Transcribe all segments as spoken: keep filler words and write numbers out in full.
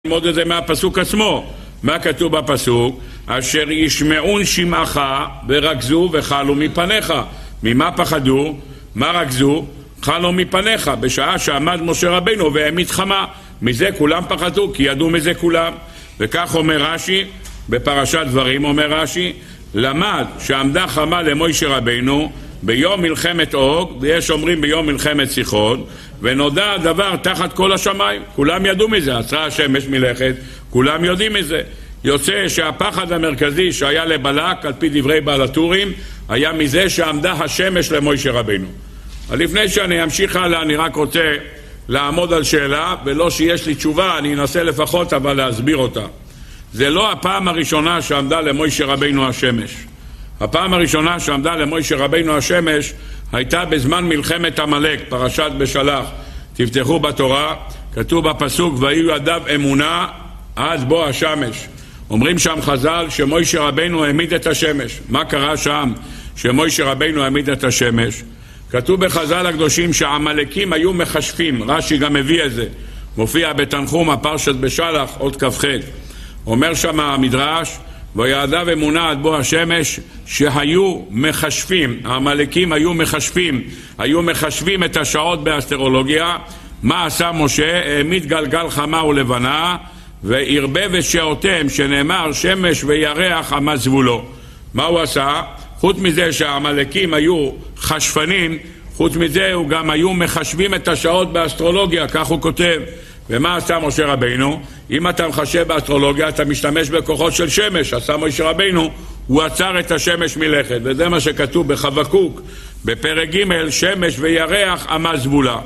ללמוד את זה מהפסוק עצמו. מה כתוב בפסוק? אשר ישמעון שמעך ורגזו וחלו מפניך. ממה פחדו? מה רגזו? חלו מפניך. בשעה שעמד משה רבינו והעמיד חמה, מזה כולם פחדו, כי ידעו מזה כולם. וכך אומר רש"י בפרשת דברים, אומר רש"י, למד שעמדה חמה למשה רבינו ביום מלחמת אוג, ויש אומרים ביום מלחמת סיחון, ונודע הדבר תחת כל השמיים. כולם ידעו מזה, עצרה השמש מלכת, כולם יודעים מזה. יוצא שהפחד המרכזי שהיה לבלק, על פי דברי בעל הטורים, היה מזה שעמדה השמש למשה רבינו. לפני שאני אמשיך הלאה, אני רק רוצה לעמוד על שאלה, ולא שיש לי תשובה, אני אנסה לפחות אבל להסביר אותה. זה לא הפעם הראשונה שעמדה למשה רבינו השמש. הפעם הראשונה שעמדה למשה רבינו השמש הייתה בזמן מלחמת עמלק, פרשת בשלח. תפתחו בתורה, כתוב בפסוק, והיו ידיו אמונה עד בוא השמש. אומרים שם חז"ל שמשה רבינו העמיד את השמש. מה קרה שם שמשה רבינו העמיד את השמש? כתוב בחז"ל הקדושים שהעמלקים היו מחשפים, רש"י גם מביא את זה, מופיע בתנחום הפרשת בשלח עוד כ"ח. אומר שם המדרש, וידיו אמונה עד בוא השמש, שהיו מחשבים, העמלקים היו מחשבים, היו מחשבים את השעות באסטרולוגיה. מה עשה משה? העמיד גלגל חמה ולבנה, וערבב את שעותיהם, שנאמר שמש וירח עמזבו לו. מה הוא עשה? חוץ מזה שהעמלקים היו חשפנים, חוץ מזה הוא גם היו מחשבים את השעות באסטרולוגיה, כך הוא כותב. ומה עשה משה רבינו? אם אתה מחשב באסטרולוגיה, אתה משתמש בכוחות של שמש. עשה משה רבינו, הוא עצר את השמש מלכת, וזה מה שכתוב בחבקוק בפרק ג', שמש וירח עמזבו לה.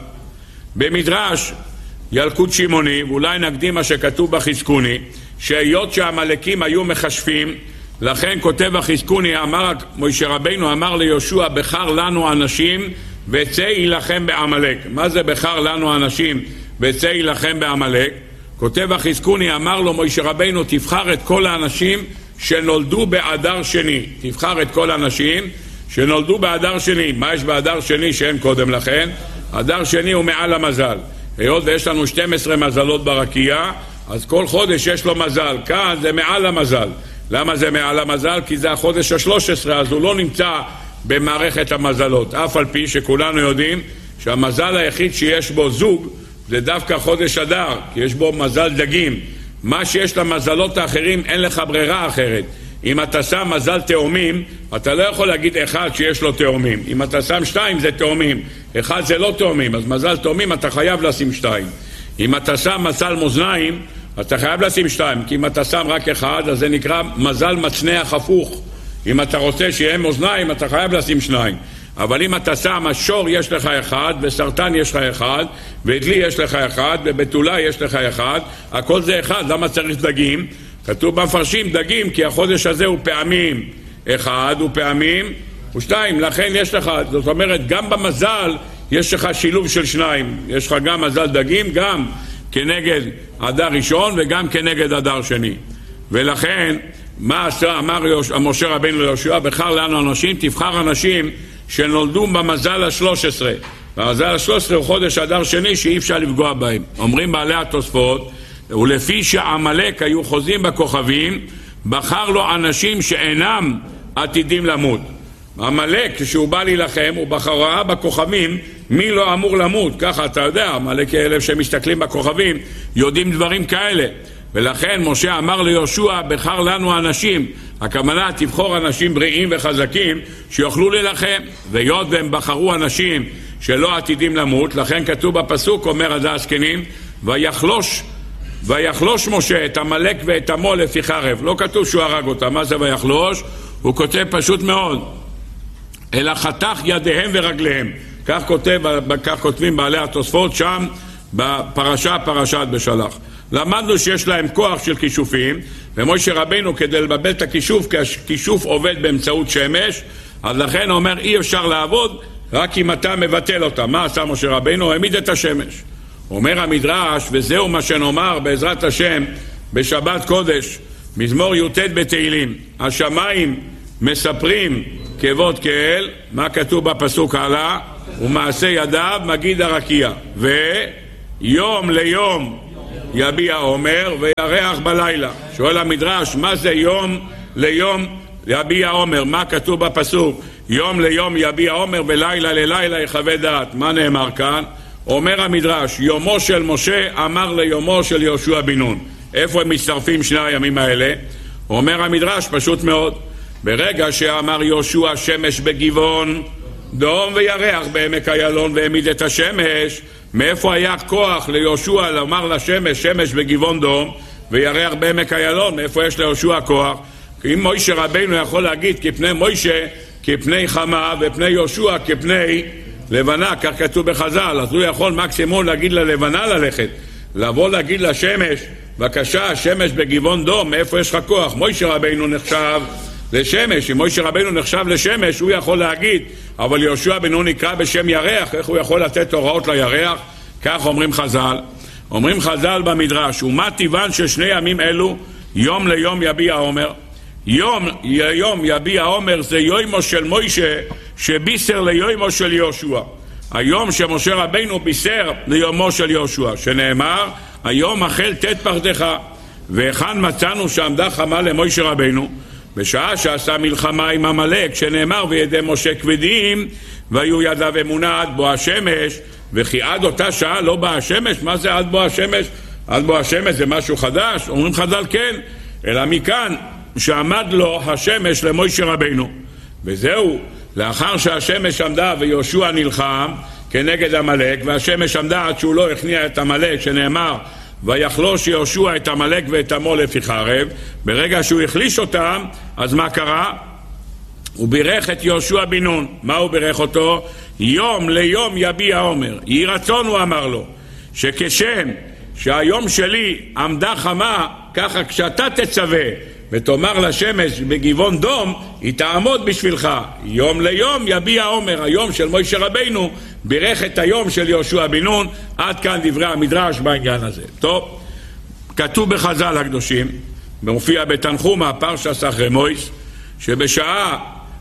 במדרש ילקוט שמעוני, ואולי נקדים מה שכתוב בחזקוני, שהיות שהעמלקים היו מחשבים, לכן כותב החזקוני, אמר משה רבינו אמר ליהושע, בחר לנו אנשים וצא ילחם בעמלק. מה זה בחר לנו אנשים וצא ילחם בעמלק? כותב החזקוני, אמר לו משה רבינו, תבחר את כל האנשים שנולדו באדר שני. תבחר את כל האנשים שנולדו באדר שני. מה יש באדר שני שאין קודם לכן? אדר שני הוא מעל המזל. היות ויש לנו שתים עשרה מזלות ברקיע, אז כל חודש יש לו מזל. כאן זה מעל המזל. למה זה מעל המזל? כי זה החודש ה-שלוש עשרה, אז הוא לא נמצא במערכת המזלות. אף על פי שכולנו יודעים שהמזל היחיד שיש בו זוג זה דווקא חודש אדר, כי יש בו מזל דגים. מה שיש למזלות האחרים אין לך ברירה אחרת. אם אתה שם מזל תאומים, אתה לא יכול להגיד אחד שיש לו תאומים. אם אתה שם שתיים זה תאומים, אחד זה לא תאומים, אז מזל תאומים אתה חייב לשים שתיים. אם אתה שם מזל מאזניים, אתה חייב לשים שתיים, כי אם אתה שם רק אחד, אז זה נקרא מזל מצנח הפוך. אם אתה רוצה שיהיה מאזניים, אתה חייב לשים שניים. אבל אם אתה שם השור יש לך אחד, וסרטן יש לך אחד, ודלי יש לך אחד, ובתולה יש לך אחד, הכל זה אחד. למה צריך דגים? כתוב במפרשים דגים, כי החודש הזה הוא פעמים אחד, הוא פעמים ושתיים, לכן יש לך, זאת אומרת, גם במזל יש לך שילוב של שניים. יש לך גם מזל דגים, גם כנגד אדר ראשון וגם כנגד אדר שני. ולכן מה עשה? אמר משה רבינו ליהושע, בחר לנו אנשים, תבחר אנשים שנולדו במזל ה-שלוש עשרה. והמזל ה-שלוש עשרה הוא חודש אדר שני שאי אפשר לפגוע בהם. אומרים בעלי התוספות, ולפי שעמלק היו חוזים בכוכבים, בחר לו אנשים שאינם עתידים למות. עמלק, כשהוא בא להילחם, הוא בחר בכוכבים מי לא אמור למות. ככה אתה יודע, עמלק האלה שמסתכלים בכוכבים יודעים דברים כאלה. ולכן משה אמר ליהושע, בחר לנו אנשים. הכוונה, תבחור אנשים בריאים וחזקים שיוכלו להילחם. והיות והם בחרו אנשים שלא עתידים למות, לכן כתוב בפסוק, אומר עדה הזקנים, ויחלוש ויחלוש משה את עמלק ואת עמו לפי חרב. לא כתוב שהוא הרג אותם. מה זה ויחלוש? הוא כותב פשוט מאוד, אלא חתך ידיהם ורגליהם. כך כותב, כך כותבים בעלי התוספות שם בפרשה, פרשת בשלח. למדנו שיש להם כוח של כישופים, ומשה רבינו כדי לבבל את הכישוף, כי הכישוף עובד באמצעות שמש, אז לכן אומר אי אפשר לעבוד רק אם אתה מבטל אותה. מה עשה משה רבינו? העמיד את השמש. אומר המדרש, וזהו מה שנאמר בעזרת השם בשבת קודש, מזמור י"ט בתהילים, השמיים מספרים כבוד כאל. מה כתוב בפסוק הלאה? ומעשה ידיו מגיד הרקיע, ויום ליום יביע עומר וירח בלילה. שואל המדרש, מה זה יום ליום יביע עומר? מה כתוב בפסוק? יום ליום יביע עומר ולילה ללילה יחווה דעת. מה נאמר כאן? אומר המדרש, יומו של משה אמר ליומו של יהושע בן נון. איפה הם מצטרפים שני הימים האלה? אומר המדרש, פשוט מאוד, ברגע שאמר יהושע שמש בגבעון דום וירח בעמק איילון והעמיד את השמש, מאיפה היה כוח ליהושע לומר לשמש שמש בגבעון דום וירח בעמק איילון? מאיפה יש ליהושע כוח? אם מוישה רבינו יכול להגיד כפני מוישה כפני חמה ופני יהושע כפני לבנה, כך כתוב בחז"ל, אז הוא יכול מקסימום להגיד ללבנה ללכת, לבוא להגיד לשמש בבקשה שמש בגבעון דום, מאיפה יש לך כוח? מוישה רבינו נחשב לשמש, אם מוישה רבינו נחשב לשמש הוא יכול להגיד, אבל יהושע בן נון נקרא בשם ירח, איך הוא יכול לתת הוראות לירח? כך אומרים חז"ל. אומרים חז"ל במדרש, ומה טבען של שני ימים אלו? יום ליום יביע עומר. יום ליום יביע עומר זה יומו של מוישה שבישר ליומו של יהושע. היום שמשה רבינו בישר ליומו של יהושע, שנאמר היום החל תת פחדך. והיכן מצאנו שעמדה חמה למוישה רבינו? בשעה שעשה מלחמה עם עמלק, שנאמר וידי משה כבדים והיו ידיו אמונה עד בוא השמש, וכי עד אותה שעה לא בא השמש. מה זה עד בוא השמש? עד בוא השמש זה משהו חדש? אומרים חז"ל כן, אלא מכאן שעמד לו השמש למוישה רבינו. וזהו, לאחר שהשמש עמדה ויהושע נלחם כנגד עמלק, והשמש עמדה עד שהוא לא הכניע את עמלק, שנאמר ויחלוש יהושע את עמלק ואת עמו לפי חרב. ברגע שהוא החליש אותם, אז מה קרה? הוא בירך את יהושע בן נון. מה הוא בירך אותו? יום ליום יביע עומר. יהי רצון, הוא אמר לו, שכשם שהיום שלי עמדה חמה, ככה כשאתה תצווה ותאמר לשמש בגבעון דום, היא תעמוד בשבילך. יום ליום יביע עומר. היום של מוישה רבינו בירך את היום של יהושע בן נון. עד כאן דברי המדרש בעניין הזה. טוב, כתוב בחז"ל הקדושים, מופיע בתנחומא פרשת אחרי מויס, שבשעה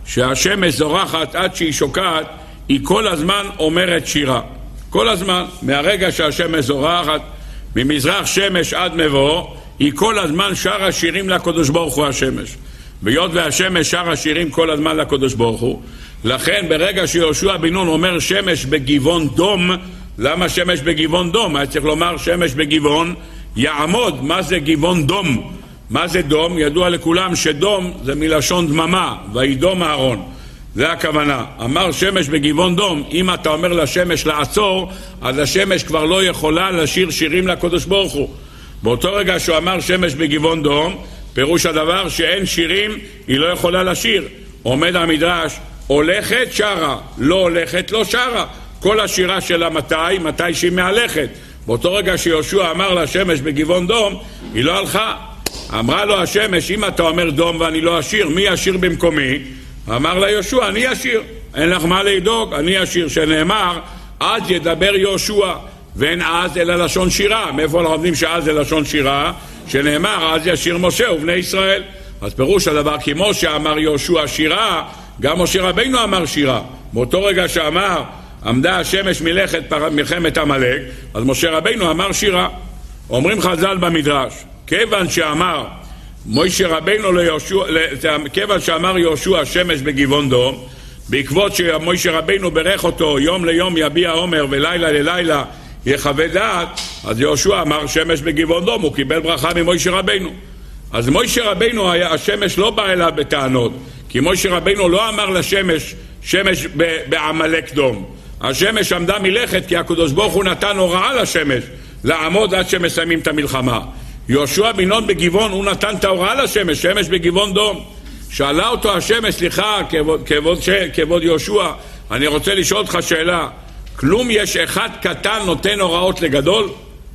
שהשמש זורחת עד שהיא שוקעת, היא כל הזמן אומרת שירה. כל הזמן, מהרגע שהשמש זורחת ממזרח שמש עד מבוא, היא כל הזמן שרה שירים לקדוש ברוך הוא השמש. והיות והשמש שרה שירים כל הזמן לקדוש ברוך הוא, לכן ברגע שיהושע בן נון אומר שמש בגבעון דום, למה שמש בגבעון דום? היה צריך לומר שמש בגבעון יעמוד. מה זה גבעון דום? מה זה דום? ידוע לכולם שדום זה מלשון דממה, וידום אהרון, זה הכוונה. אמר שמש בגבעון דום. אם אתה אומר לשמש לעצור, אז השמש כבר לא יכולה לשיר שירים לקדוש ברוך הוא. באותו רגע שהוא אמר שמש בגבעון דום, פירוש הדבר שאין שירים, היא לא יכולה לשיר. עומד המדרש, הולכת שרה, לא הולכת לא שרה. כל השירה שלה מתי? מתי שהיא מהלכת. באותו רגע שיהושע אמר לה שמש בגבעון דום, היא לא הלכה. אמרה לו השמש, אם אתה אומר דום ואני לא אשיר, מי ישיר במקומי? אמר לה יהושע, אני אשיר, אין לך מה לדאוג, אני אשיר. שנאמר אז ידבר יהושע, ואין אז אלא לשון שירה. מאיפה אנחנו יודעים שאז זה לשון שירה? שנאמר אז ישיר משה ובני ישראל. אז פירוש הדבר, כי משה אמר יהושע שירה, גם משה רבינו אמר שירה. באותו רגע שאמר עמדה השמש מלכת מלחמת עמלק, אז משה רבינו אמר שירה. אומרים חז"ל במדרש, כיוון שאמר משה רבינו ליהושע, כיוון שאמר יהושע שמש בגבעון דום, בעקבות שמשה רבינו ברך אותו יום ליום יביע עומר ולילה ללילה יחווה דעת, אז יהושע אמר שמש בגבעון דום, הוא קיבל ברכה ממשה רבינו. אז משה רבינו, השמש לא בא אליו בטענות, כי משה רבינו לא אמר לשמש שמש בעמלק דום. השמש עמדה מלכת כי הקדוש ברוך הוא נתן הוראה לשמש לעמוד עד שמסיימים את המלחמה. יהושע בן נון בגבעון, הוא נתן את ההוראה לשמש, שמש בגבעון דום. שאלה אותו השמש, סליחה, כבוד, כבוד, כבוד יהושע, אני רוצה לשאול אותך שאלה, כלום יש אחד קטן נותן הוראות לגדול?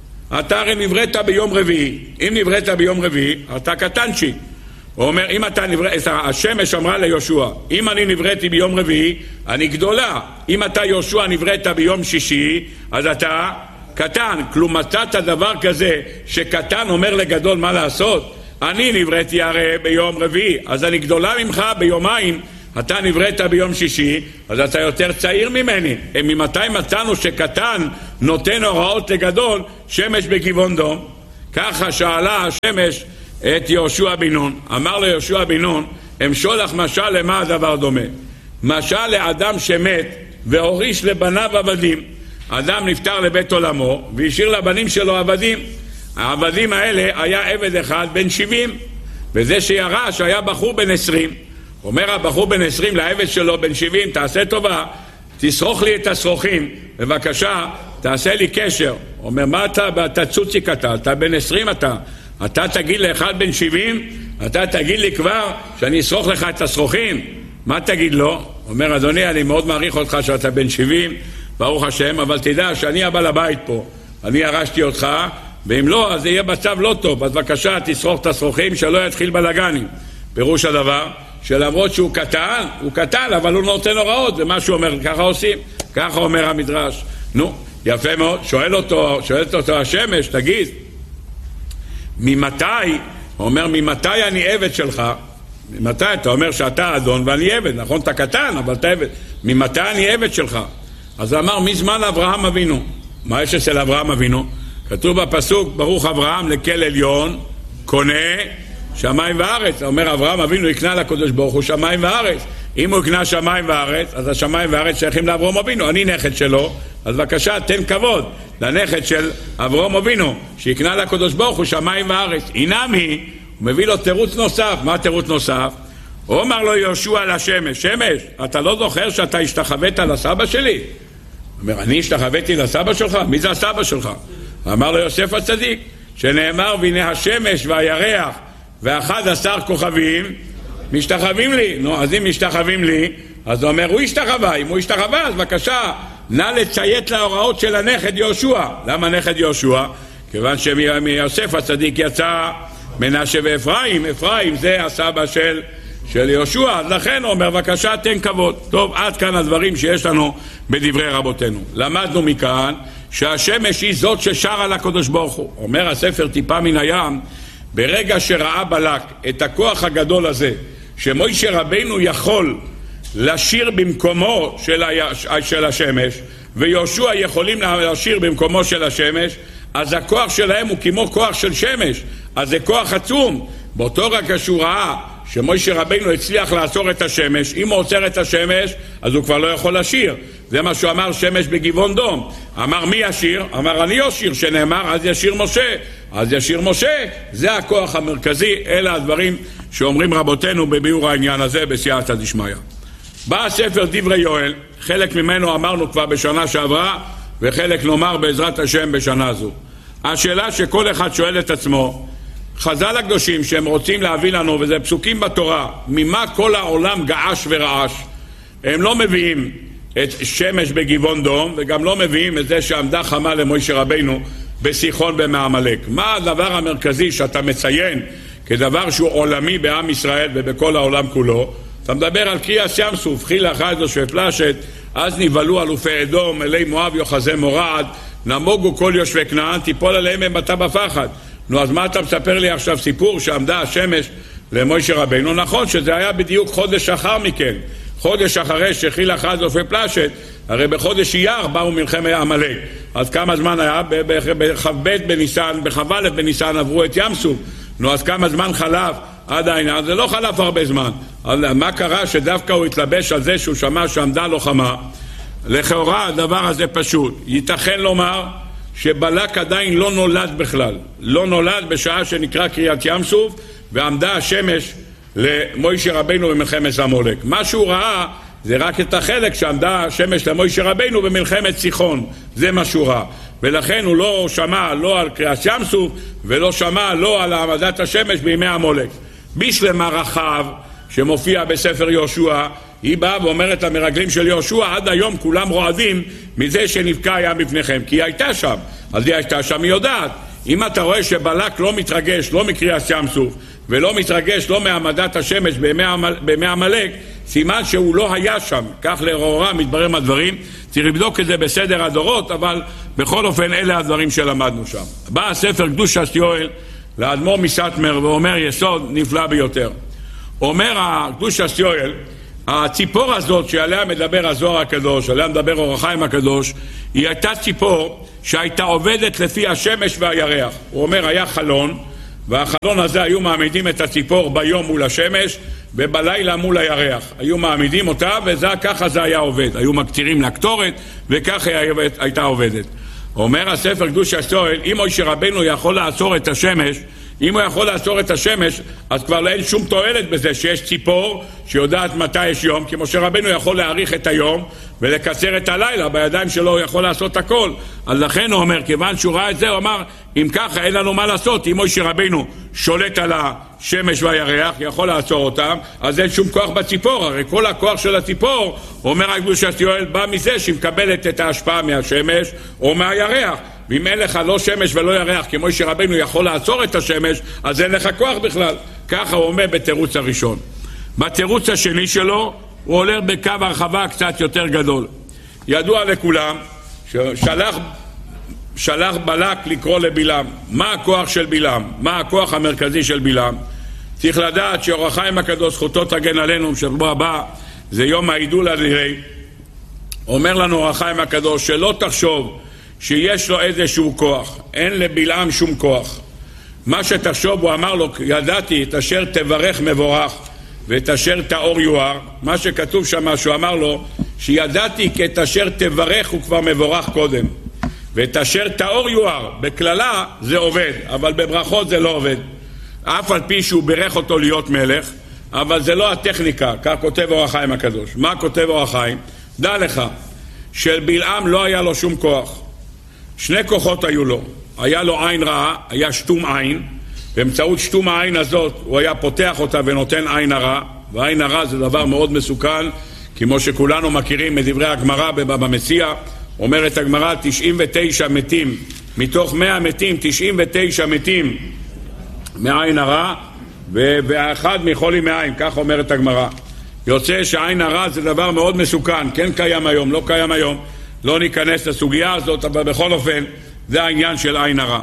אתה הרי נבראת ביום רביעי, אם נבראת ביום רביעי אתה קטנצ'י. הוא אומר, אם אתה נבראת, השמש אמרה ליהושע, אם אני נבראתי ביום רביעי אני גדולה, אם אתה יהושע נבראת ביום שישי אז אתה קטן. כלום מצאת דבר כזה שקטן אומר לגדול מה לעשות? אני נבראתי הרי ביום רביעי, אז אני גדולה ממך ביומיים, אתה נבראת ביום שישי, אז אתה יותר צעיר ממני. ממתי מצאנו שקטן נותן הוראות לגדול? שמש בגבעון דום. ככה שאלה השמש את יהושע בן נון. אמר לו יהושע בן נון, אמשול לך משל למה הדבר דומה? משל לאדם שמת והוריש לבניו עבדים. אדם נפטר לבית עולמו והשאיר לבנים שלו עבדים. העבדים האלה היה עבד אחד בן שבעים, וזה שירש היה בחור בן עשרים. אומר הבחור בן עשרים לעבד שלו בן שבעים, תעשה טובה, תסרוך לי את הסרוכים, בבקשה, תעשה לי קשר. אומר, מה אתה, אתה צוציק אתה, אתה בן עשרים אתה, אתה תגיד לאחד בן שבעים, אתה תגיד לי כבר שאני אסרוך לך את הסרוכים? מה תגיד לו? אומר, אדוני, אני מאוד מעריך אותך שאתה בן שבעים, ברוך השם, אבל תדע שאני הבעל הבית פה, אני ירשתי אותך, ואם לא, אז זה יהיה מצב לא טוב, אז בבקשה, תסרוך את הסרוכים, שלא יתחיל בלגנים. פירוש הדבר, שלמרות שהוא קטן, הוא קטן, אבל הוא נותן הוראות, זה מה שהוא אומר, ככה עושים, ככה אומר המדרש. נו, יפה מאוד, שואל אותו, שואלת אותו השמש, תגיד, ממתי, הוא אומר, ממתי אני עבד שלך? ממתי? אתה אומר שאתה אדון ואני עבד, נכון? אתה קטן, אבל אתה עבד. ממתי אני עבד שלך? אז אמר, מזמן אברהם אבינו. מה יש אצל אברהם אבינו? כתוב בפסוק, ברוך אברהם לכל עליון, קונה שמיים וארץ. אומר, אברהם אבינו יקנה לקדוש ברוך הוא שמיים וארץ. אם הוא יקנה שמיים וארץ, אז השמיים וארץ שייכים לאברהם אבינו. אני נכד שלו, אז בבקשה, תן כבוד לנכד של אברהם אבינו, שיקנה לקדוש ברוך הוא שמיים וארץ. אינמי, הוא מביא לו תירוץ נוסף. מה תירוץ נוסף? הוא אמר לו יהושע לשמש, שמש, אתה לא זוכר שאתה השתחווית לסבא שלי? הוא אומר, אני השתחוויתי לסבא שלך? מי זה הסבא שלך? אמר לו יוסף הצדיק, שנאמר, והנה השמש והירח ואחד עשר כוכבים משתחווים לי. נו, אז אם משתחווים לי, אז הוא אומר, הוא השתחווה. אם הוא השתחווה, אז בבקשה, נא לציית להוראות של הנכד יהושע. למה נכד יהושע? כיוון שמיוסף הצדיק יצא מנשה ואפרים. אפרים זה הסבא של, של יהושע, אז לכן הוא אומר, בבקשה, תן כבוד. טוב, עד כאן הדברים שיש לנו בדברי רבותינו. למדנו מכאן שהשמש היא זאת ששרה לקדוש ברוך הוא. אומר הספר טיפה מן הים, ברגע שראה בלק את הכוח הגדול הזה, שמוישה רבינו יכול לשיר במקומו של, ה... של השמש, ויהושע יכולים לשיר במקומו של השמש, אז הכוח שלהם הוא כמו כוח של שמש, אז זה כוח עצום. באותו רגע שהוא ראה שמוישה רבינו הצליח לעצור את השמש, אם הוא עוצר את השמש, אז הוא כבר לא יכול לשיר. זה מה שהוא אמר, שמש בגבעון דום. אמר, מי ישיר? אמר, אני ישיר, שנאמר, אז ישיר משה. אז ישיר משה, זה הכוח המרכזי. אלה הדברים שאומרים רבותינו בביאור העניין הזה בסייעתא דשמיא. בא הספר דברי יואל, חלק ממנו אמרנו כבר בשנה שעברה, וחלק נאמר בעזרת השם בשנה זו. השאלה שכל אחד שואל את עצמו, חז"ל הקדושים שהם רוצים להביא לנו, וזה פסוקים בתורה, ממה כל העולם געש ורעש, הם לא מביאים את שמש בגבעון דום, וגם לא מביאים את זה שעמדה חמה למוישה רבינו בסיחון במעמלק. מה הדבר המרכזי שאתה מציין כדבר שהוא עולמי בעם ישראל ובכל העולם כולו? אתה מדבר על קריאס ים סוף, חילה חייזו שפלשת, אז נבלו אלופי אדום, אלי מואב יוחזי מורד, נמוגו כל יושבי כנען, תיפול עליהם אימתה בפחד. נו, אז מה אתה מספר לי עכשיו סיפור שעמדה השמש למוישה רבינו? נכון שזה היה בדיוק חודש אחר מכן, חודש אחרי שחילה חייזו ופלשת, הרי בחודש אייר באו מלחמת עמלק. אז כמה זמן היה? בכ"ב בניסן, בכ"א בניסן עברו את ים סוף. נו, אז כמה זמן חלף עד העניין? זה לא חלף הרבה זמן. אז מה קרה שדווקא הוא התלבש על זה שהוא שמע שעמדה לוחמה? לכאורה הדבר הזה פשוט. ייתכן לומר שבלק עדיין לא נולד בכלל. לא נולד בשעה שנקרא קריאת ים סוף, ועמדה השמש למוישה רבינו במלחמת עמלק. מה שהוא ראה זה רק את החלק שעמדה השמש למוישה רבינו במלחמת סיחון. זה מה שהוא ראה. ולכן הוא לא שמע לא על קריאת ים סוף, ולא שמע לא על העמדת השמש בימי עמלק. בשלמה רחב שמופיע בספר יהושע, היא באה ואומרת למרגלים של יהושע, עד היום כולם רועדים מזה שנבקע היה בפניכם, כי היא הייתה שם. אז היא הייתה שם, היא יודעת. אם אתה רואה שבלק לא מתרגש, לא מקריאת ים סוף, ולא מתרגש לא מעמדת השמש בימי עמלק, סימן שהוא לא היה שם. כך לאורה מתברר מהדברים. צריך לבדוק את זה בסדר הדורות, אבל בכל אופן אלה הדברים שלמדנו שם. בא הספר קדושת יואל לאדמו"ר מסאטמר ואומר יסוד נפלא ביותר. אומר הקדושת יואל, הציפור הזאת שעליה מדבר הזוהר הקדוש, עליה מדבר אור החיים הקדוש, היא הייתה ציפור שהייתה עובדת לפי השמש והירח. הוא אומר, היה חלון, והחלון הזה היו מעמידים את הציפור ביום מול השמש, ובלילה מול הירח. היו מעמידים אותה, וככה זה היה עובד. היו מקצירים לקטורת, וככה הייתה עובדת. אומר הספר קדוש השואל, אם משה רבנו יכול לעצור את השמש, אם הוא יכול לעצור את השמש, אז כבר לא אין שום תועלת בזה שיש ציפור שיודעת מתי יש יום, כי משה רבנו יכול להאריך את היום ולקצר את הלילה, בידיים שלו הוא יכול לעשות הכל. אז לכן הוא אומר, כיוון שהוא ראה את זה, הוא אמר, אם ככה אין לנו מה לעשות, אם משה רבנו שולט על השמש והירח, יכול לעצור אותם, אז אין שום כוח בציפור, הרי כל הכוח של הציפור, אומר הקדוש השואל, בא מזה שהיא מקבלת את ההשפעה מהשמש או מהירח. ואם אין לך לא שמש ולא ירח, כמו שרבנו יכול לעצור את השמש, אז אין לך כוח בכלל. ככה הוא אומר בתירוץ הראשון. בתירוץ השני שלו, הוא עולה בקו הרחבה קצת יותר גדול. ידוע לכולם ששלח שלח בלק לקרוא לבלעם. מה הכוח של בלעם? מה הכוח המרכזי של בלעם? צריך לדעת שאור החיים הקדוש, זכותו תגן עלינו, שבוע הבא זה יום ההידול הלילי. אומר לנו אור החיים הקדוש שלא תחשוב שיש לו איזשהו כוח, אין לבלעם שום כוח. מה שתחשוב, הוא אמר לו, ידעתי את אשר תברך מבורך ואת אשר תאור יואר. מה שכתוב שם, שהוא אמר לו, שידעתי כי את אשר תברך הוא כבר מבורך קודם, ואת אשר תאור יואר, בכללה זה עובד, אבל בברכות זה לא עובד. אף על פי שהוא בירך אותו להיות מלך, אבל זה לא הטכניקה, כך כותב אור החיים הקדוש. מה כותב אור החיים? דע לך, של בלעם לא היה לו שום כוח. שני כוחות היו לו, היה לו עין רעה, היה שתום עין, באמצעות שתום העין הזאת הוא היה פותח אותה ונותן עין הרע, והעין הרע זה דבר מאוד מסוכן, כמו שכולנו מכירים מדברי הגמרא בבבא מציעא, אומרת הגמרא תשעים ותשע מתים, מתוך מאה מתים, תשעים ותשע מתים מעין הרע, והאחד מחולי מעין, כך אומרת הגמרא. יוצא שעין הרע זה דבר מאוד מסוכן, כן קיים היום, לא קיים היום, לא ניכנס לסוגיה הזאת, אבל בכל אופן זה העניין של עין הרע.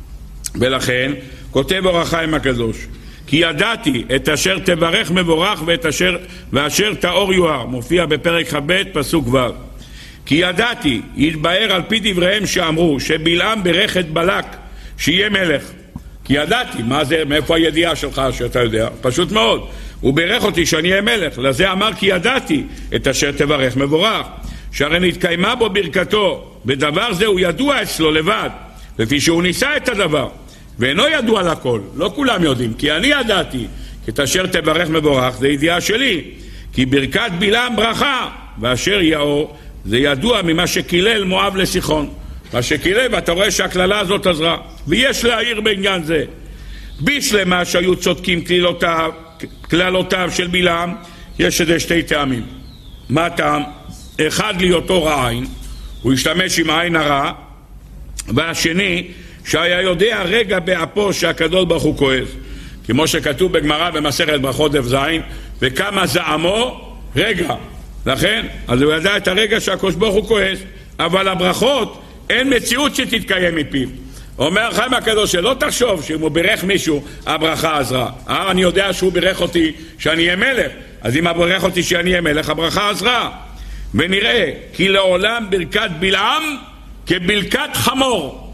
ולכן כותב אור החיים הקדוש, כי ידעתי את אשר תברך מבורך ואת אשר, ואשר תאור יואר, מופיע בפרק ח' פסוק ו'. כי ידעתי, יתבאר על פי דבריהם שאמרו שבלעם ברך את בלק שיהיה מלך. כי ידעתי, מה זה, מאיפה הידיעה שלך שאתה יודע? פשוט מאוד, הוא ברך אותי שאני אהיה מלך, לזה אמר כי ידעתי את אשר תברך מבורך, שהרי נתקיימה בו ברכתו, בדבר זה הוא ידוע אצלו לבד, לפי שהוא ניסה את הדבר, ואינו ידוע לכל, לא כולם יודעים, כי אני ידעתי, כי את אשר תברך מבורך, זה ידיעה שלי, כי ברכת בלעם ברכה, ואשר יאור, זה ידוע ממה שקילל מואב לסיחון, מה שקילל, ואתה רואה שהכללה הזאת עזרה, ויש להעיר בעניין זה, בשלמה שהיו צודקים כללותיו, כללותיו של בלעם, יש איזה שתי טעמים. מה טעם? אחד להיותו רע עין, הוא השתמש עם העין הרע, והשני שהיה יודע רגע באפו שהקדוש ברוך הוא כועס, כמו שכתוב בגמרא במסכת ברכות דף זין, וכמה זעמו רגע, לכן אז הוא ידע את הרגע שהקדוש ברוך הוא כועס, אבל הברכות אין מציאות שתתקיים מפיו. אומר חיים הקדוש שלא תחשוב שאם הוא בירך מישהו הברכה עזרה. אה, אני יודע שהוא בירך אותי שאני אהיה מלך, אז אם הוא בירך אותי שאני אהיה מלך הברכה עזרה. ונראה כי לעולם ברכת בלעם כברכת חמור.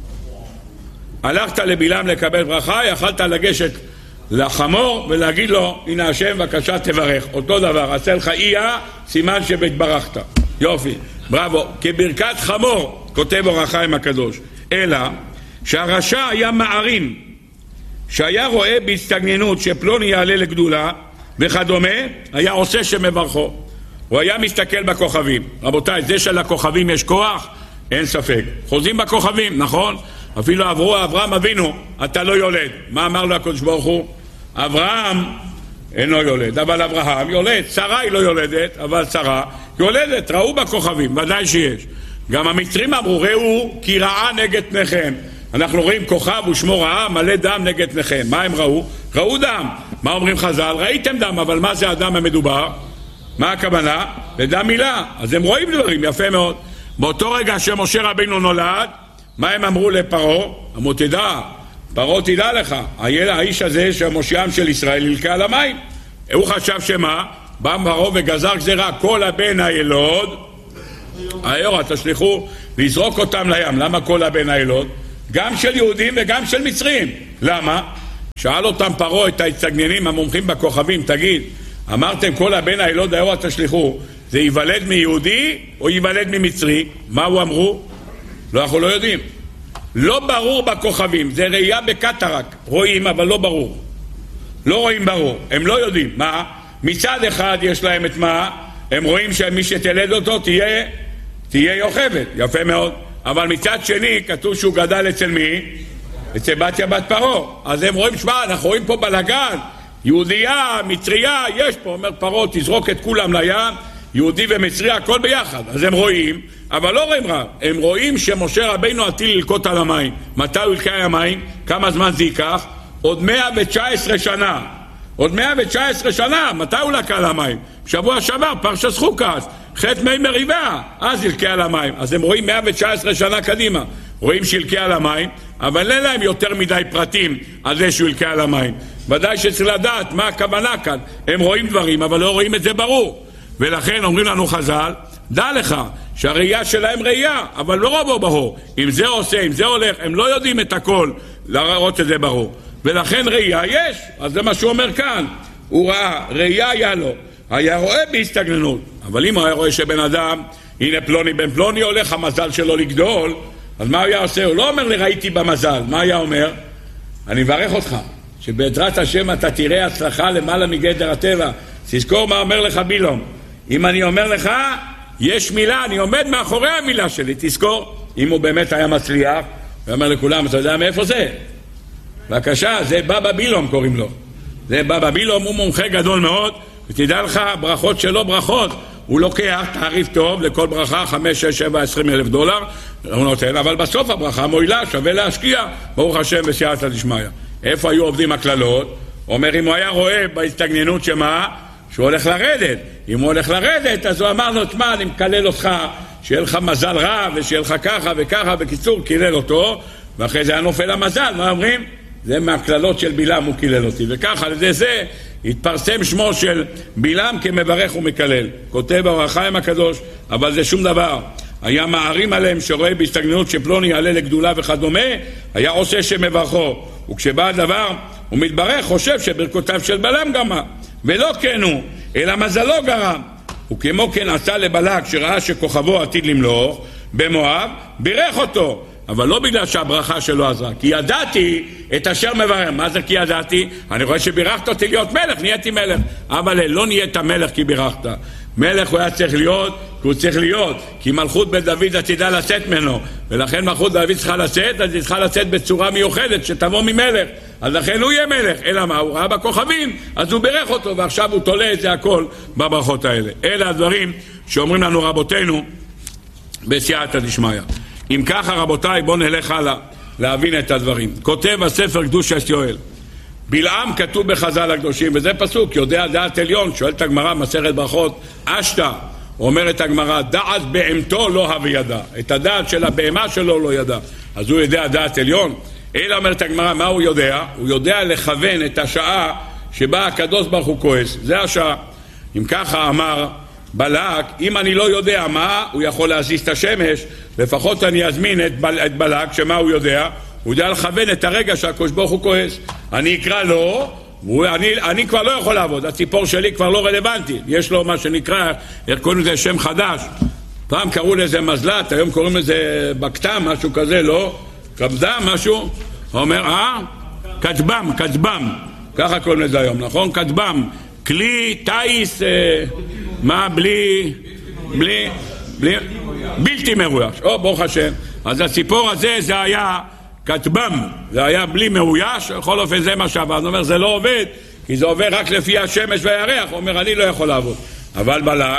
הלכת לבלעם לקבל ברכה, יכלת לגשת לחמור ולהגיד לו הנה השם בבקשה תברך, אותו דבר, עשה לך איה סימן שבתברכת. יופי, בראבו. כברכת חמור כותב אור החיים הקדוש, אלא שהרשע היה מערים, שהיה רואה בהסתגננות שפלוני יעלה לגדולה וכדומה, היה עושה שמברכו. הוא היה מסתכל בכוכבים. רבותיי, זה שלכוכבים יש כוח, אין ספק. חוזים בכוכבים, נכון? אפילו עברו אברהם אבינו, אתה לא יולד. מה אמר לו הקדוש ברוך הוא? אברהם אינו יולד, אבל אברהם יולד. שרה היא לא יולדת, אבל שרה יולדת. ראו בכוכבים, ודאי שיש. גם המצרים אמרו, ראו כי רעה נגד פניכם. אנחנו רואים כוכב ושמו רעה, מלא דם נגד פניכם. מה הם ראו? ראו דם. מה אומרים חז"ל? ראיתם דם, אבל מה זה הדם המדובר? מה הכוונה? לדם מילה. אז הם רואים דברים, יפה מאוד. באותו רגע שמשה רבינו נולד, מה הם אמרו לפרעה? אמרו, תדע, פרעה תדע לך, האיש הזה שהמושיעם של ישראל ילקה על המים. הוא חשב שמה? בא פרעה וגזר גזירה, כל הבן הילוד, היורה תשליכו לזרוק אותם לים. למה כל הבן הילוד? גם של יהודים וגם של מצרים. למה? שאל אותם פרעה את ההצטגננים המומחים בכוכבים, תגיד, אמרתם כל הבן הילוד היורה תשליכו, זה ייוולד מיהודי או ייוולד ממצרי? מה הוא אמרו? לא, אנחנו לא יודעים. לא ברור בכוכבים, זה ראייה בקטרק, רואים אבל לא ברור. לא רואים ברור, הם לא יודעים. מה? מצד אחד יש להם את מה? הם רואים שמי שתלד אותו תהיה, תהיה יוכבת, יפה מאוד. אבל מצד שני כתוב שהוא גדל אצל מי? אצל בתיה בת פרעה. אז הם רואים, שמה, אנחנו רואים פה בלגן, יהודייה, מצריה, יש פה, אומר פרעה, תזרוק את כולם לים, יהודי ומצרי, הכל ביחד. אז הם רואים, אבל לא רואים רע. הם רואים שמשה רבינו עתיד ללקוט על המים. מתי הוא ילקה על המים? כמה זמן זה ייקח? עוד מאה ותשע עשרה שנה. עוד מאה ותשע עשרה שנה. מתי הוא לקה על המים? בשבוע שעבר, פרשת חוקת, חטא מי מריבה, אז ילקה על המים. אז הם רואים מאה ותשע עשרה שנה קדימה. רואים שילקה על המים, אבל אין להם יותר מדי פרטים על זה שהוא ילקה על המים. ודאי שצריך לדעת מה הכוונה כאן. הם רואים דברים, אבל לא רואים את זה ברור. ולכן אומרים לנו חז"ל, דע לך שהראייה שלהם ראייה, אבל לא רובו ברור. אם זה עושה, אם זה הולך, הם לא יודעים את הכל להראות שזה ברור. ולכן ראייה יש, אז זה מה שהוא אומר כאן. הוא ראה, ראייה היה לו, היה רואה בהסתגננות. אבל אם הוא היה רואה שבן אדם, הנה פלוני בן פלוני הולך, המזל שלו לגדול, אז מה הוא היה עושה? הוא לא אומר לי ראיתי במזל. מה היה אומר? אני מברך אותך, שבעזרת השם אתה תראה הצלחה למעלה מגדר הטבע. תזכור מה אומר לך בילום. אם אני אומר לך, יש מילה, אני עומד מאחורי המילה שלי, תזכור. אם הוא באמת היה מצליח, הוא אומר לכולם, אתה יודע מאיפה זה? בבקשה, זה בבא בילום קוראים לו. זה בבא בילום, הוא מומחה גדול מאוד, ותדע לך, ברכות שלו ברכות. הוא לוקח תעריף טוב לכל ברכה, חמש, שש, שבע, עשרים אלף דולר, הוא נותן, אבל בסוף הברכה מועילה, שווה להשקיע, ברוך השם בסייעתא דשמיא. איפה היו עובדים הכללות? אומר, אם הוא היה רואה בהסתגננות שמה? שהוא הולך לרדת. אם הוא הולך לרדת, אז הוא אמר לו, תשמע, אני מקלל אותך, שיהיה לך מזל רע, ושיהיה לך ככה וככה, בקיצור, קילל אותו, ואחרי זה היה נופל המזל, מה אומרים? זה מהכללות של בילם, הוא קילל אותי. וככה, לזה זה, התפרסם שמו של בילם כמברך ומקלל. כותב אור החיים הקדוש, אבל זה שום דבר. היה מערים עליהם שרואה בהסתגננות שפלוני יעלה לגדולה וכדומה, היה עושה שמברכו. וכשבא הדבר, הוא מתברך, חושב שברכותיו של בלם גרמה. ולא כן הוא, אלא מזלו גרם. וכמו כן עשה לבלק שראה שכוכבו עתיד למלוך במואב, בירך אותו. אבל לא בגלל שהברכה שלו עזרה, כי ידעתי את אשר מברך. מה זה כי ידעתי? אני רואה שבירכת אותי להיות מלך, נהייתי מלך. אבל לא נהיית מלך כי בירכת. מלך הוא היה צריך להיות, כי הוא צריך להיות, כי מלכות בית דוד עתידה לצאת ממנו, ולכן מלכות דוד צריכה לצאת, אז היא צריכה לצאת בצורה מיוחדת שתבוא ממלך, אז לכן הוא יהיה מלך. אלא מה? הוא ראה בכוכבים, אז הוא בירך אותו, ועכשיו הוא תולה את זה הכל בברכות האלה. אלה הדברים שאומרים לנו רבותינו בסייעתא דשמיא. אם ככה רבותיי, בואו נלך הלאה להבין את הדברים. כותב הספר קדושת יואל, בלעם כתוב בחז"ל הקדושים, וזה פסוק, יודע דעת עליון, שואלת הגמרא מסכת ברכות, אשתא, אומרת הגמרא, דעת בהמתו לא הווה ידע, את הדעת של הבהמה שלו לא ידע, אז הוא יודע דעת עליון. אלא אומרת הגמרא, מה הוא יודע? הוא יודע לכוון את השעה שבה הקדוש ברוך הוא כועס, זה השעה. אם ככה אמר בלק, אם אני לא יודע מה, הוא יכול להזיז את השמש, לפחות אני אזמין את, בל, את בלק, שמה הוא יודע? הוא יודע לכוון את הרגע שהקדוש ברוך הוא כועס. אני אקרא לו, אני, אני כבר לא יכול לעבוד, הציפור שלי כבר לא רלוונטי, יש לו מה שנקרא, איך קוראים לזה שם חדש, פעם קראו לזה מזלת, היום קוראים לזה בקתם, משהו כזה, לא? קבדה, משהו? אומר, אה? קצבם, קצבם, ככה קוראים לזה היום, נכון? קצבם, כלי, טייס, אה, מה, בלי, בלי, בלי, בלתי מרויש, או ברוך השם. אז הציפור הזה זה היה כתבם, זה היה בלי מאויש, בכל אופן זה מה שעבר. זאת אומרת, זה לא עובד, כי זה עובד רק לפי השמש והירח. הוא אומר, אני לא יכול לעבוד. אבל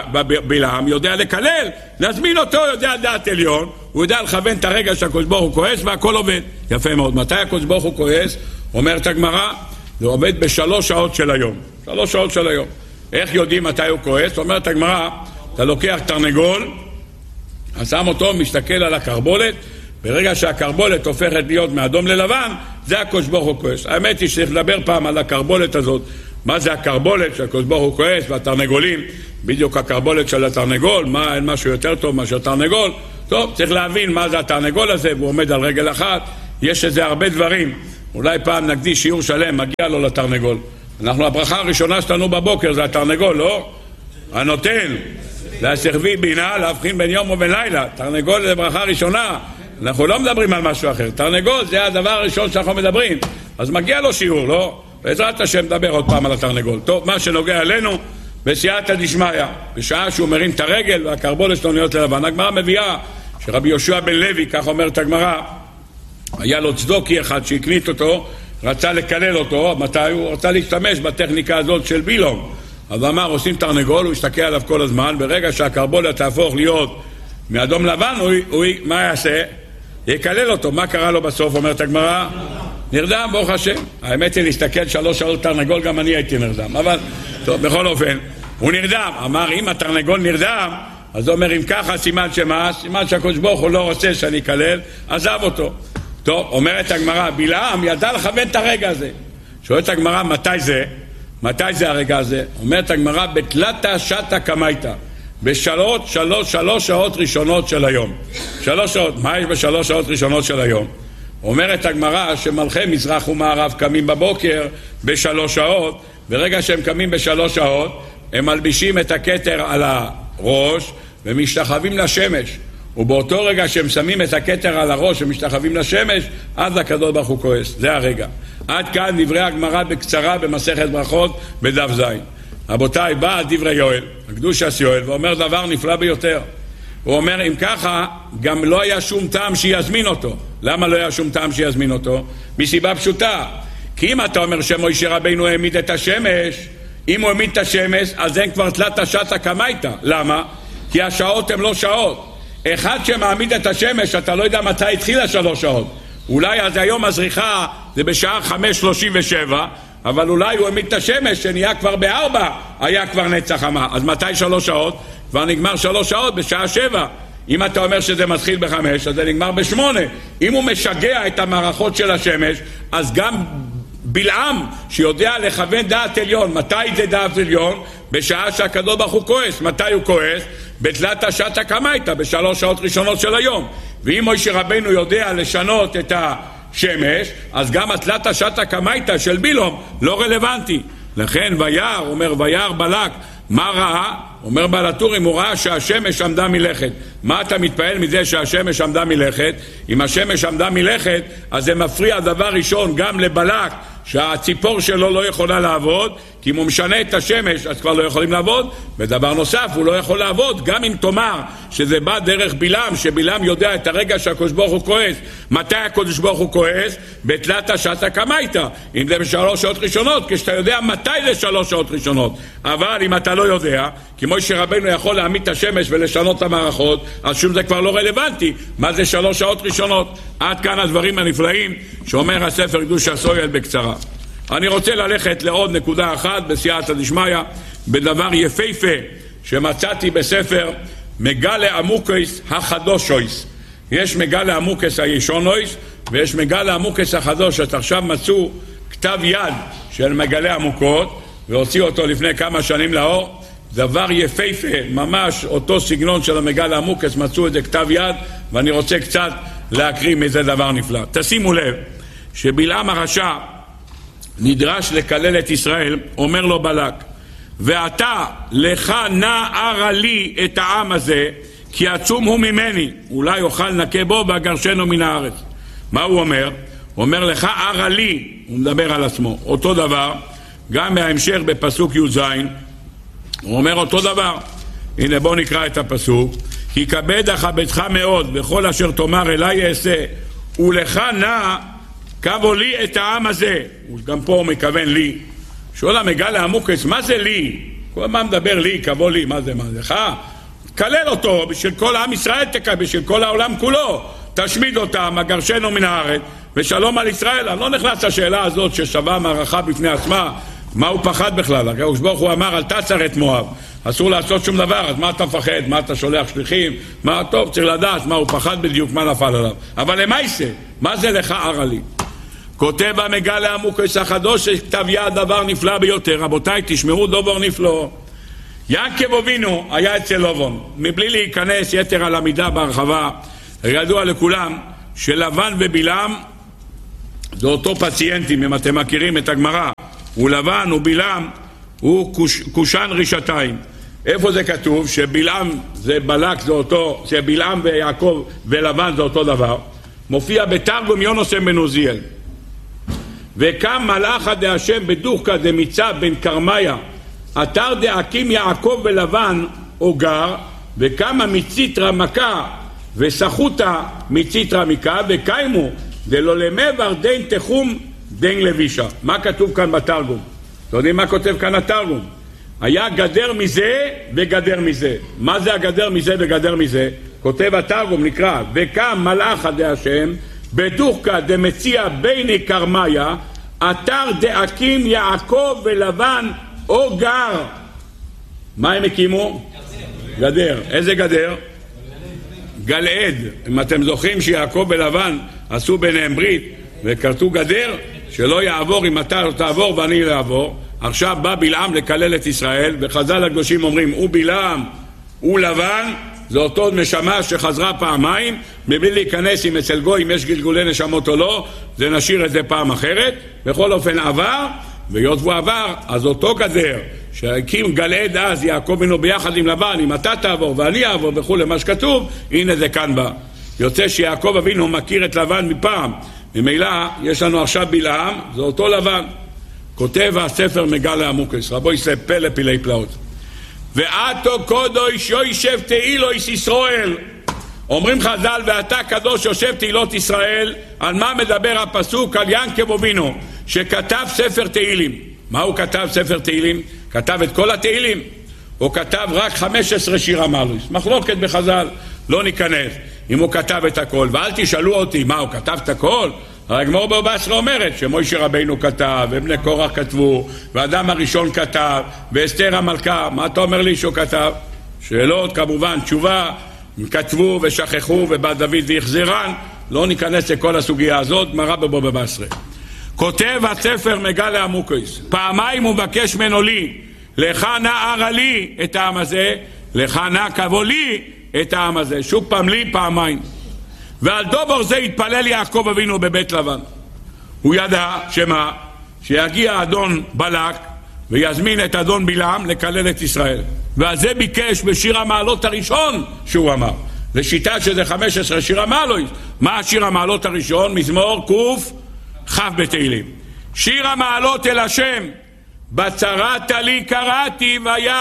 בלעם יודע לקלל, נזמין אותו, יודע דעת עליון, הוא יודע לכוון את הרגע שהקדוש ברוך הוא כועס, והכל עובד. יפה מאוד. מתי הקדוש ברוך הוא כועס? אומרת הגמרא, זה עובד בשלוש שעות של היום. שלוש שעות של היום. איך יודעים מתי הוא כועס? אומרת הגמרא, אתה לוקח תרנגול, שם אותו, מסתכל על הקרבולת, ברגע שהקרבולת הופכת להיות מאדום ללבן, זה הקדוש ברוך הוא כועס. האמת היא שצריך לדבר פעם על הקרבולת הזאת מה זה הקרבולת שהקדוש ברוך הוא כועס, והתרנגולים, בדיוק הקרבולת של התרנגול, מה, אין משהו יותר טוב מאשר תרנגול. טוב, צריך להבין מה זה התרנגול הזה, והוא עומד על רגל אחת, יש איזה הרבה דברים. אולי פעם נקדיש שיעור שלם, מגיע לו לתרנגול. אנחנו, הברכה הראשונה שלנו בבוקר זה התרנגול, לא? הנותן, להסחבי בינה, להבחין בין יום ובין לילה. תרנגול זה ברכה ראשונה, אנחנו לא מדברים על משהו אחר. תרנגול זה הדבר הראשון שאנחנו מדברים, אז מגיע לו שיעור, לא? בעזרת השם מדבר עוד פעם על התרנגול. טוב, מה שנוגע אלינו, בסייעתא דשמיא, בשעה שהוא מרים את הרגל והקרבולת שלו נהיות ללבן. הגמרא מביאה שרבי יהושע בן לוי, כך אומרת הגמרא, היה לו צדוקי אחד שהקנית אותו, רצה לקלל אותו. מתי הוא רצה להשתמש בטכניקה הזאת של בילום? אז הוא אמר, עושים תרנגול, הוא ישתקע עליו כל הזמן, ברגע שהקרבולת תהפוך להיות מאדום לבן, הוא, הוא, מה יעשה? יקלל אותו. מה קרה לו בסוף, אומרת הגמרא? נרדם, ברוך השם. האמת היא להסתכל שלוש שעות תרנגול, גם אני הייתי נרדם, אבל טוב, בכל אופן, הוא נרדם. אמר, אם התרנגול נרדם, אז הוא אומר, אם ככה סימן שמה? סימן שהקדוש ברוך הוא לא רוצה שאני אקלל, עזב אותו. טוב, אומרת הגמרא, בלעם ידע לכוון את הרגע הזה. שואלת הגמרא, מתי זה? מתי זה הרגע הזה? אומרת הגמרא, בתלתא שתא קמייתא, בשלוש, שלוש, שלוש שעות ראשונות של היום. שלוש שעות, מה יש בשלוש שעות ראשונות של היום? אומרת הגמרא שמלכי מזרח ומערב קמים בבוקר בשלוש שעות, ברגע שהם קמים בשלוש שעות, הם מלבישים את הכתר על הראש ומשתחווים לשמש. ובאותו רגע שהם שמים את הכתר על הראש ומשתחווים לשמש, אז הקדוש ברוך הוא כועס. זה הרגע. עד כאן דברי הגמרא בקצרה במסכת ברכות בדף זין. רבותיי, בא דברי יואל, הקדושת יואל, ואומר דבר נפלא ביותר. הוא אומר, אם ככה, גם לא היה שום טעם שיזמין אותו. למה לא היה שום טעם שיזמין אותו? מסיבה פשוטה. כי אם אתה אומר שמשה רבינו העמיד את השמש, אם הוא העמיד את השמש, אז אין כבר תלתא שתא קמייתא. למה? כי השעות הן לא שעות. אחד שמעמיד את השמש, אתה לא יודע מתי התחילה שלוש שעות. אולי אז היום הזריחה זה בשעה חמש שלושים ושבע, אבל אולי הוא העמיד את השמש שנהיה כבר בארבע, היה כבר נצח חמה. אז מתי שלוש שעות? כבר נגמר שלוש שעות בשעה שבע. אם אתה אומר שזה מתחיל בחמש, אז זה נגמר בשמונה. אם הוא משגע את המערכות של השמש, אז גם בלעם שיודע לכוון דעת עליון. מתי זה דעת עליון? בשעה שהקדוש ברוך הוא כועס. מתי הוא כועס? בתלתא שתא קמייתא, בשלוש שעות ראשונות של היום. ואם משה רבנו יודע לשנות את השמש, אז גם התלתא שתא קמייתא של בילום לא רלוונטי. לכן וירא, אומר וירא בלק, מה ראה? אומר בעל הטורים, הוא ראה שהשמש עמדה מלכת. מה אתה מתפעל מזה שהשמש עמדה מלכת? אם השמש עמדה מלכת, אז זה מפריע דבר ראשון גם לבלק, שהציפור שלו לא יכולה לעבוד, כי אם הוא משנה את השמש אז כבר לא יכולים לעבוד. ודבר נוסף, הוא לא יכול לעבוד גם אם תאמר שזה בא דרך בלעם, שבלעם יודע את הרגע שהקדוש ברוך הוא כועס. מתי הקדוש ברוך הוא כועס? בתלתא שתא קמייתא, אם זה בשלוש שעות ראשונות, כשאתה יודע מתי זה שלוש שעות ראשונות. אבל אם אתה לא יודע, כי משה רבנו יכול להעמיד את השמש ולשנות את המערכות, אז שום זה כבר לא רלוונטי. מה זה שלוש שעות ראשונות? עד כאן הדברים הנפלאים שאומר הספר קדושת יואל בקצרה. אני רוצה ללכת לעוד נקודה אחת בסייעתא דשמיא, בדבר יפהפה שמצאתי בספר מגלה עמוקס החדושויס. יש מגלה עמוקס הישונויס ויש מגלה עמוקס החדוש. עכשיו מצאו כתב יד של מגלה עמוקות והוציאו אותו לפני כמה שנים לאור. דבר יפהפה, ממש אותו סגנון של המגלה עמוקס, מצאו את זה כתב יד, ואני רוצה קצת להקריא מזה דבר נפלא. תשימו לב שבלעם הרשע נדרש לקלל את ישראל. אומר לו בלק, ואתה לך נערה לי את העם הזה, כי עצום הוא ממני, אולי אוכל נקה בו ואגרשנו מן הארץ. מה הוא אומר? הוא אומר לך ערה לי, הוא מדבר על עצמו. אותו דבר גם בהמשך בפסוק י"ז, הוא אומר אותו דבר. הנה בוא נקרא את הפסוק. כי כבד אכבדך מאוד בכל אשר תאמר אליי אעשה, ולך נע קבו לי את העם הזה. גם פה הוא מכוון לי. שואל המגלה עמוקס, מה זה לי? כל הזמן מדבר לי, קבו לי, מה זה, מה זה? לך? כלל אותו, בשביל כל עם ישראל תקבל, בשביל כל העולם כולו. תשמיד אותם, אגרשנו מן הארץ, ושלום על ישראל. אני לא נכנס לשאלה הזאת ששווה מערכה בפני עצמה. מה הוא פחד בכלל? הקדוש ברוך הוא אמר, אל תעצר את מואב. אסור לעשות שום דבר, אז מה אתה מפחד? מה אתה שולח שליחים? מה טוב, צריך לדעת מה הוא פחד בדיוק, מה נפל עליו. אבל למה יעשה? מה זה לך ערה לי? כותב המגלה עמוקוס החדוש שכתב יד דבר נפלא ביותר. רבותיי, תשמעו דובר נפלא. יעקב אבינו היה אצל לובון, מבלי להיכנס יתר על המידה בהרחבה. ידוע לכולם שלבן ובלעם זה אותו פציינטים, אם אתם מכירים את הגמרא. הוא לבן ובלעם הוא קוש, קושן רישתיים. איפה זה כתוב? שבלעם זה בלק, זה אותו, שבלעם ויעקב ולבן זה אותו דבר. מופיע בתרגום יונוסן בן עוזיאל. וקם מלאכה דהשם בדוחקא דמיצה בן קרמיה אתר דהקים יעקב ולבן אוגר, וקמה מציטרא מכה וסחוטה מציטרא מכה, וקיימו דלא למבר דין תחום דין לבישה. מה כתוב כאן בתרגום? אתם יודעים מה כותב כאן התרגום? היה גדר מזה וגדר מזה. מה זה הגדר מזה וגדר מזה? כותב התרגום, נקרא וקם מלאכה דהשם בדוחקא דמציע ביני קרמיה אתר דהקים יעקב ולבן אוגר. מה הם הקימו? גדר. איזה גדר? גלעד. אם אתם זוכרים שיעקב ולבן עשו ביניהם ברית וכרתו גדר שלא יעבור אם אתה לא תעבור ואני לא אעבור. עכשיו בא בלעם לקלל את ישראל, וחז"ל הקדושים אומרים הוא בלעם הוא לבן, זה אותו נשמה שחזרה פעמיים, מבלי להיכנס אם אצל גוי אם יש גלגולי נשמות או לא, זה נשאיר את זה פעם אחרת. בכל אופן עבר, והיות והוא עבר, אז אותו גדר שהקים גלעד אז יעקב אבינו ביחד עם לבן, אם אתה תעבור ואני אעבור וכו' למה שכתוב, הנה זה כאן בא. יוצא שיעקב אבינו מכיר את לבן מפעם, ממילא יש לנו עכשיו בלעם, זה אותו לבן. כותב הספר מגלה עמוקוס, רבו יסלב פלא פילי פלאות. ואתו קודש יושב תהילויס ישראל. אומרים חז"ל ואתה קדוש יושב תהילות ישראל. על מה מדבר הפסוק? על יעקב אבינו שכתב ספר תהילים. מה הוא כתב ספר תהילים? כתב את כל התהילים או כתב רק חמש עשרה שיר המעלוס? מחלוקת בחז"ל, לא ניכנס אם הוא כתב את הכל. ואל תשאלו אותי מה הוא כתב את הכל. הגמרא בבא בתרא אומרת שמוישה רבינו כתב ובני קורח כתבו ואדם הראשון כתב ואסתר המלכה. מה אתה אומר לי שהוא כתב? שאלות כמובן, תשובה, כתבו ושכחו ובא דוד והחזירן. לא ניכנס לכל הסוגיה הזאת. גמרא בבא בתרא כותב הספר מגלה עמוקוס, פעמיים הוא מבקש ממנו לי, לך נא ארה לי את העם הזה, לך נא כבוא לי את העם הזה. שוב פעם לי, פעמיים. ועל דובר זה התפלל יעקב אבינו בבית לבן. הוא ידע שמה? שיגיע אדון בלק ויזמין את אדון בלעם לקלל את ישראל. ועל זה ביקש בשיר המעלות הראשון שהוא אמר. לשיטה שזה חמש עשרה שיר המעלות. מה השיר המעלות הראשון? מזמור קוף חף בתהילים. שיר המעלות אל השם, בצרת לי קראתי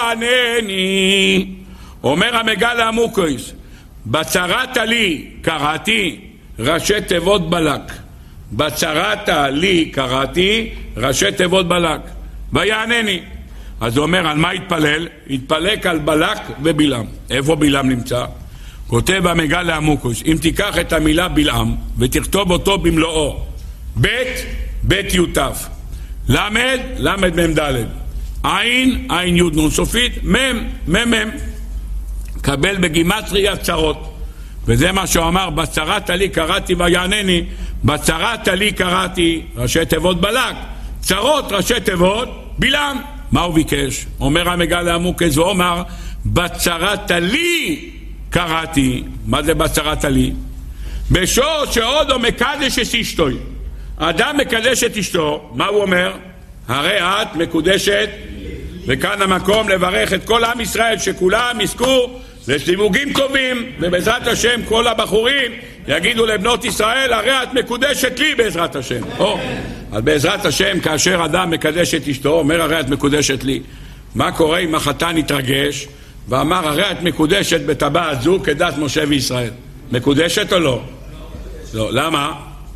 ויענני. אומר המגלה עמוקוס, בצרת לי קראתי, ראשי תיבות בלק. בצרת לי קראתי, ראשי תיבות בלק. ויענני. אז הוא אומר, על מה התפלל? התפלק על בלק ובלעם. איפה בלעם נמצא? כותב המגלה עמוקוס, אם תיקח את המילה בלעם ותכתוב אותו במלואו, בית, בית יוטף, למד, למד מם דלת, עין, עין יוד נון סופית, מם, מם מם. קבל בגימטריה צרות. וזה מה שהוא אמר, בצרת לי קראתי ויענני. בצרת לי קראתי, ראשי תיבות בלק, צרות ראשי תיבות בלעם. מה הוא ביקש? אומר המגלה עמוקוס ואומר, בצרת לי קראתי. מה זה בצרת לי? בשור שעודו מקדש את אשתוי. האדם מקדש את אשתו, מה הוא אומר? הרי את מקודשת. וכאן המקום לברך את כל עם ישראל שכולם יזכו לסיווגים טובים, ובעזרת השם כל הבחורים יגידו לבנות ישראל, הרי את מקודשת לי בעזרת השם. או, אז בעזרת השם כאשר אדם מקדש את אשתו, אומר הרי את מקודשת לי. מה קורה אם החתן התרגש ואמר הרי את מקודשת בטבעת זו כדת משה וישראל? מקודשת או לא? לא. למה?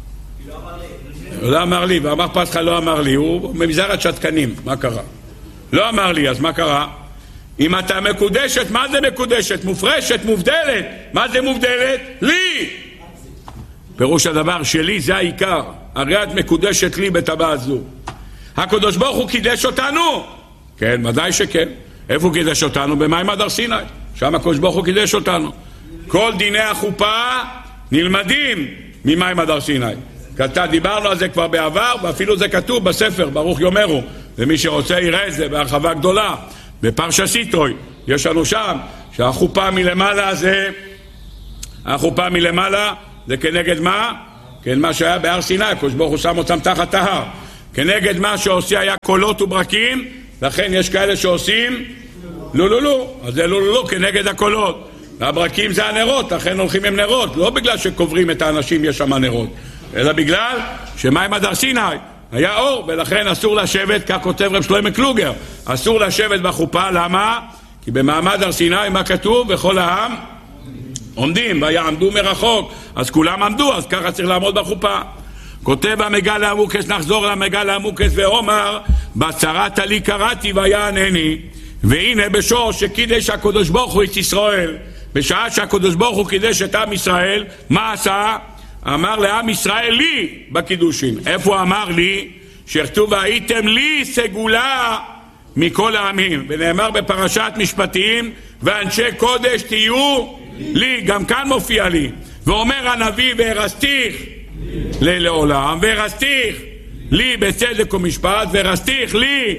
הוא לא אמר לי, ואמר פסחא לא אמר לי, הוא ממזרת שתקנים. מה קרה? לא אמר לי, אז מה קרה? אם אתה מקודשת, מה זה מקודשת? מופרשת, מובדלת. מה זה מובדלת? לי! פירוש הדבר שלי זה העיקר. הרי את מקודשת לי בטבעת זו. הקדוש ברוך הוא קידש אותנו? כן, ודאי שכן. איפה הוא קידש אותנו? במים הר סיני. שם הקדוש ברוך הוא קידש אותנו. כל דיני החופה נלמדים ממים הר סיני. כתב, דיברנו על זה כבר בעבר, ואפילו זה כתוב בספר, ברוך יאמרו, ומי שרוצה יראה את זה בהרחבה גדולה. בפרשת יתרו, יש לנו שם, שהחופה מלמעלה זה, החופה מלמעלה זה כנגד מה? כן, מה שהיה בהר סיני, הקדוש ברוך הוא שם אותם תחת ההר. כנגד מה שעושה היה קולות וברקים, לכן יש כאלה שעושים לא לא לא, אז זה לא לא לא כנגד הקולות. והברקים זה הנרות, לכן הולכים עם נרות, לא בגלל שקוברים את האנשים יש שם נרות, אלא בגלל שמים עד הר סיני היה אור, ולכן אסור לשבת, כך כותב רב שלמה קלוגר, אסור לשבת בחופה. למה? כי במעמד הר סיני מה כתוב? וכל העם עומדים, ויעמדו מרחוק, אז כולם עמדו, אז ככה צריך לעמוד בחופה. כותב המגל העמוקס, נחזור למגל העמוקס, ואומר בצרת לי קראתי ויענני, והנה בשור שקידש הקדוש ברוך הוא את ישראל, בשעה שהקדוש ברוך הוא קידש את עם ישראל, מה עשה? אמר לעם ישראל לי בקידושין. איפה אמר לי? שכתוב והייתם לי סגולה מכל העמים, ונאמר בפרשת משפטים ואנשי קודש תהיו לי, גם כאן מופיע לי. ואומר הנביא והרסתיך לי לעולם, והרסתיך לי בצדק ומשפט, והרסתיך לי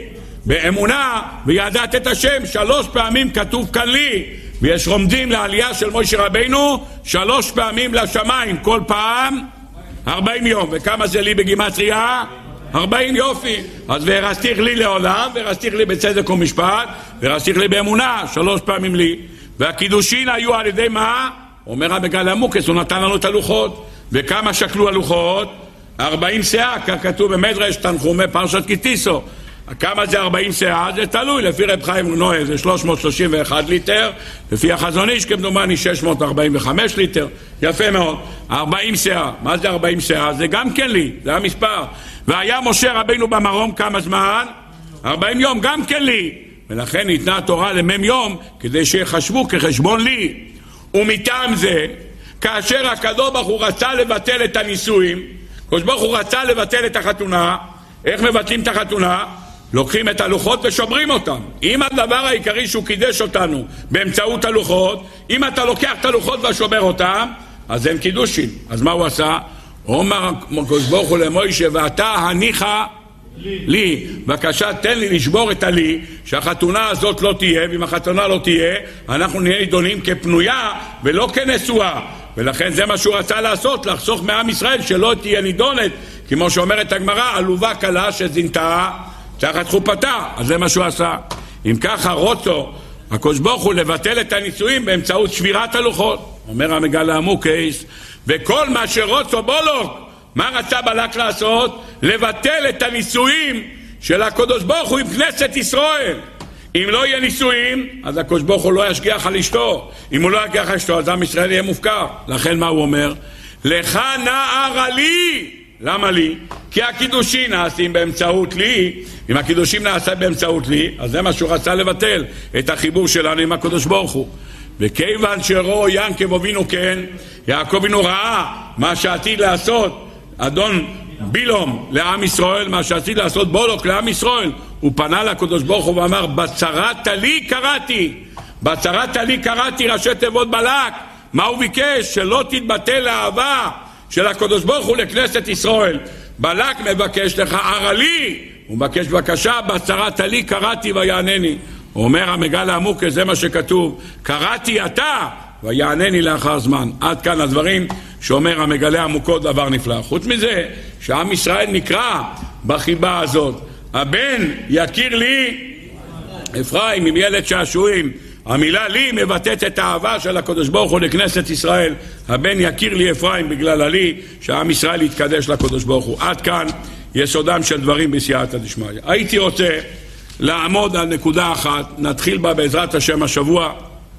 באמונה וידעת את השם. שלוש פעמים כתוב כאן לי, ויש רומדים לעלייה של משה רבינו שלוש פעמים לשמיים, כל פעם ארבעים יום. וכמה זה לי בגימטריה? ארבעים. יופי. אז והרסתיך לי לעולם, והרסתיך לי בצדק ומשפט, והרסתיך לי באמונה, שלוש פעמים לי. והקידושין היו על ידי מה? אומר המגל העמוקס, הוא נתן לנו את הלוחות. וכמה שקלו הלוחות? ארבעים שאה, כך כתוב במדרש תנחומי פרשת כי תישא. כמה זה ארבעים שאה? זה תלוי, לפי רב חיים נועה זה שלוש מאות שלושים ואחד ליטר, לפי החזון איש כמדומני שש מאות ארבעים וחמש ליטר. יפה מאוד. ארבעים שאה. מה זה ארבעים שאה? זה גם כן לי, זה המספר. והיה משה רבינו במרום כמה זמן? ארבעים יום, גם כן לי. ולכן ניתנה התורה למם יום כדי שיחשבו כחשבון לי. ומטעם זה, כאשר הקדוש ברוך הוא רצה לבטל את הנישואים, הקדוש ברוך הוא רצה לבטל את החתונה, איך מבטלים את החתונה? לוקחים את הלוחות ושומרים אותם. אם הדבר העיקרי שהוא קידש אותנו באמצעות הלוחות, אם אתה לוקח את הלוחות ושומר אותם, אז אין קידושין. אז מה הוא עשה? אומר הקדוש ברוך הוא למוישה, ואתה הניחה לי. לי. בבקשה תן לי לשבור את הלי, שהחתונה הזאת לא תהיה, ואם החתונה לא תהיה, אנחנו נהיה נידונים כפנויה ולא כנשואה. ולכן זה מה שהוא רצה לעשות, לחסוך מעם ישראל שלא תהיה נידונת, כמו שאומרת הגמרא, עלובה קלה שזינתה תחת חופתה. אז זה מה שהוא עשה. אם ככה רוצו הקדוש ברוך הוא לבטל את הנישואים באמצעות שבירת הלוחות. אומר המגל העמוקס, וכל מה שרוצו בולוק, מה רצה בלק לעשות? לבטל את הנישואים של הקדוש ברוך הוא עם כנסת ישראל. אם לא יהיה נישואים, אז הקדוש ברוך הוא לא ישגיח על אשתו. אם הוא לא ישגיח על אשתו, אז עם ישראל יהיה מופקר. לכן מה הוא אומר? לך נערה לי. למה לי? כי הקידושים נעשים באמצעות לי. אם הקידושים נעשה באמצעות לי, אז זה מה שהוא רצה לבטל, את החיבור שלנו עם הקדוש ברוך הוא. וכיוון שראו ינקב אבינו כן, יעקב אבינו ראה מה שעתיד לעשות אדון בילום לעם ישראל, מה שעתיד לעשות בולוק לעם ישראל, הוא פנה לקדוש ברוך הוא ואמר, בצרת לי קראתי, בצרת לי קראתי, ראשי תיבות בלק. מה הוא ביקש? שלא תתבטל האהבה של הקדוש ברוך הוא לכנסת ישראל. בלק מבקש לך ערה לי, הוא מבקש בקשה, בצרת לי קראתי ויענני. הוא אומר המגל העמוקס, זה מה שכתוב, קראתי אתה ויענני לאחר זמן. עד כאן הדברים שאומר המגלה העמוקות, דבר נפלא. חוץ מזה שעם ישראל נקרא בחיבה הזאת, הבן יכיר לי אפרים עם ילד שעשועים. המילה לי מבטאת את האהבה של הקדוש ברוך הוא לכנסת ישראל. הבן יכיר לי אפרים בגלל הלי, שעם ישראל יתקדש לקדוש ברוך הוא. עד כאן יסודם של דברים בסייעתא דשמיא. הייתי רוצה לעמוד על נקודה אחת, נתחיל בה בעזרת השם השבוע,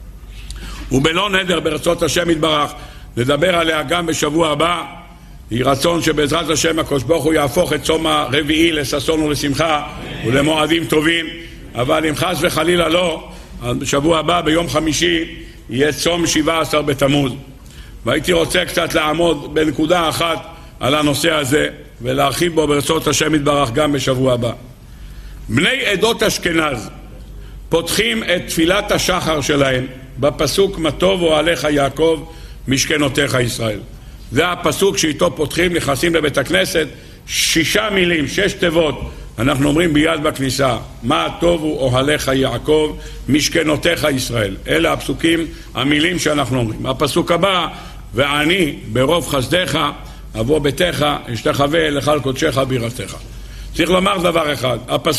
ובלא נדר ברצות השם יתברך לדבר עליה גם בשבוע הבא. היא רצון שבעזרת השם הקדוש ברוך הוא יהפוך את צום הרביעי לששון ולשמחה ולמועדים טובים. אבל אם חס וחלילה לא, בשבוע הבא ביום חמישי יהיה צום שבעה עשר בתמוז. והייתי רוצה קצת לעמוד בנקודה אחת על הנושא הזה ולהרחיב בו ברצות השם יתברך גם בשבוע הבא. בני עדות אשכנז פותחים את תפילת השחר שלהם בפסוק מה טוב אוהליך יעקב משכנותיך ישראל. זה הפסוק שאיתו פותחים, נכנסים לבית הכנסת, שישה מילים, שש תיבות, אנחנו אומרים ביד בכניסה, מה טובו אוהליך יעקב, משכנותיך ישראל. אלה הפסוקים, המילים שאנחנו אומרים. הפסוק הבא, ואני ברוב חסדיך, אבוא ביתך, אשתחווה לך על קודשך בירתך. צריך לומר דבר אחד, הפסוק